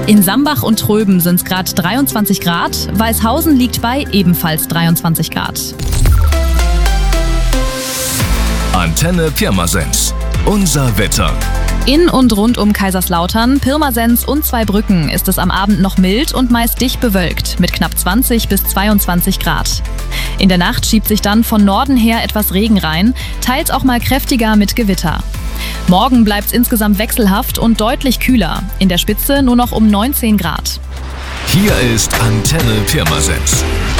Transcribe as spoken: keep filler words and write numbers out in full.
In Sambach und Tröben sind es gerade dreiundzwanzig Grad. Weißhausen liegt bei ebenfalls dreiundzwanzig Grad. Antenne Pirmasens. Unser Wetter. In und rund um Kaiserslautern, Pirmasens und Zweibrücken ist es am Abend noch mild und meist dicht bewölkt mit knapp zwanzig bis zweiundzwanzig Grad. In der Nacht schiebt sich dann von Norden her etwas Regen rein, teils auch mal kräftiger mit Gewitter. Morgen bleibt es insgesamt wechselhaft und deutlich kühler. In der Spitze nur noch um neunzehn Grad. Hier ist Antenne Pirmasens.